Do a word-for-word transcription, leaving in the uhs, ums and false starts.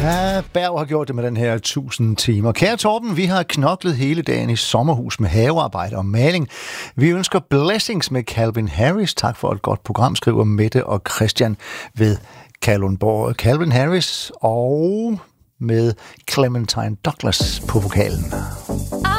Ja, Berg har gjort det med den her tusind timer. Kære Torben, vi har knoklet hele dagen i sommerhus med havearbejde og maling. Vi ønsker blessings med Calvin Harris. Tak for et godt program, skriver Mette og Christian ved Kalundborg. Calvin Harris og med Clementine Douglas på vokalen.